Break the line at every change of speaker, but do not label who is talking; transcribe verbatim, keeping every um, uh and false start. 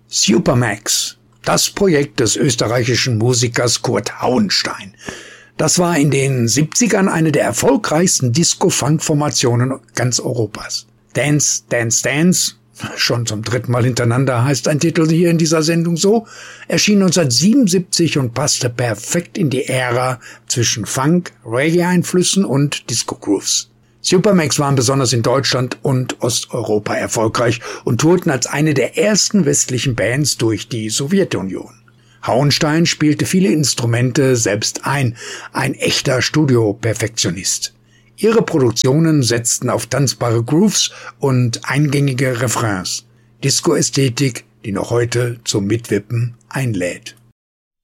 Supermax, das Projekt des österreichischen Musikers Kurt Hauenstein. Das war in den siebzigern eine der erfolgreichsten Disco-Funk-Formationen ganz Europas. Dance, Dance, Dance, schon zum dritten Mal hintereinander heißt ein Titel hier in dieser Sendung so, erschien neunzehnhundertsiebenundsiebzig und passte perfekt in die Ära zwischen Funk, Reggae-Einflüssen und Disco-Grooves. Supermax waren besonders in Deutschland und Osteuropa erfolgreich und tourten als eine der ersten westlichen Bands durch die Sowjetunion. Hauenstein spielte viele Instrumente selbst ein, ein echter Studio-Perfektionist. Ihre Produktionen setzten auf tanzbare Grooves und eingängige Refrains. Disco-Ästhetik, die noch heute zum Mitwippen einlädt.